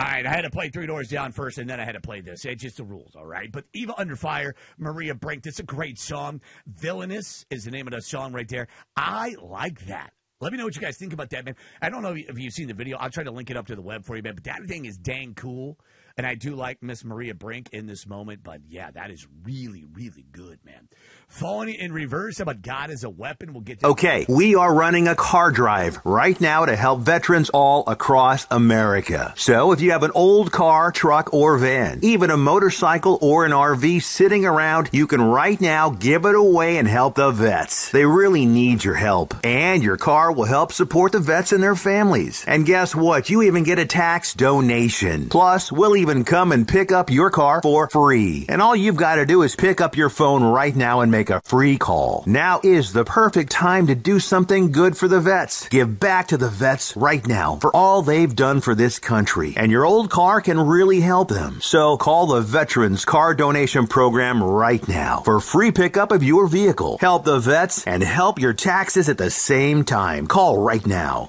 All right, I had to play Three Doors Down first, and then I had to play this. It's just the rules, all right? But Eva Under Fire, Maria Brink, that's a great song. Villainous is the name of the song right there. I like that. Let me know what you guys think about that, man. I don't know if you've seen the video. I'll try to link it up to the web for you, man. But that thing is dang cool. And I do like Miss Maria Brink in this moment. But, yeah, that is really, really good, man. Falling in reverse, how about God as a Weapon? We'll get to Okay, we are running a car drive right now to help veterans all across America. So if you have an old car, truck, or van, even a motorcycle or an RV sitting around, you can right now give it away and help the vets. They really need your help. And your car will help support the vets and their families. And guess what? You even get a tax donation. Plus, we'll even come and pick up your car for free. And all you've got to do is pick up your phone right now and make a free call. Now is the perfect time to do something good for the vets. Give back to the vets right now for all they've done for this country. And your old car can really help them. So call the Veterans Car Donation Program right now for free pickup of your vehicle. Help the vets and help your taxes at the same time. Call right now.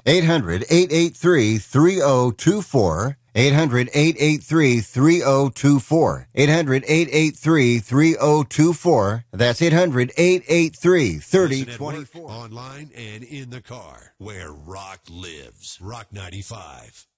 800-883-3024. 800-883-3024. 800-883-3024. That's 800-883-3024. Online and in the car, where rock lives. Rock 95.